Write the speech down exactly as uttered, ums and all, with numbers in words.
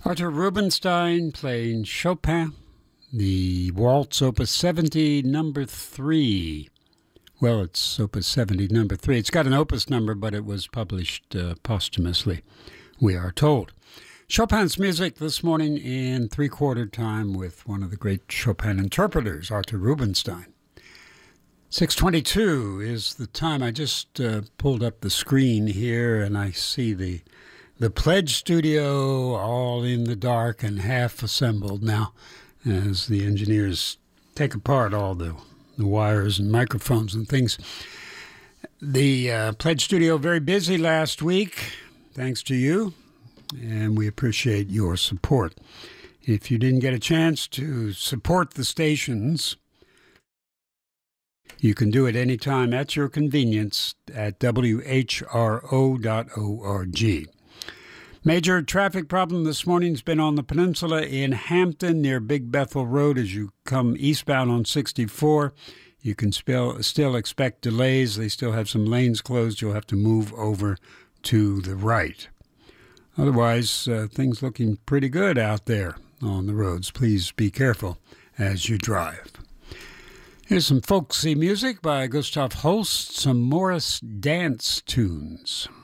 Arthur Rubinstein playing Chopin, the Waltz Opus seventy, number three. Well, it's Opus seventy, number three. It's got an opus number, but it was published uh, posthumously, we are told. Chopin's music this morning in three-quarter time with one of the great Chopin interpreters, Arthur Rubinstein. six twenty-two is the time. I just uh, pulled up the screen here, and I see the the Pledge Studio all in the dark and half assembled now as the engineers take apart all the, the wires and microphones and things. The uh, Pledge Studio very busy last week, thanks to you, and we appreciate your support. If you didn't get a chance to support the stations, you can do it anytime at your convenience at W H R O dot org. Major traffic problem this morning's been on the peninsula in Hampton near Big Bethel Road as you come eastbound on sixty-four. You can still, still expect delays. They still have some lanes closed. You'll have to move over to the right. Otherwise, uh, things looking pretty good out there on the roads. Please be careful as you drive. Here's some folksy music by Gustav Holst, some Morris dance tunes.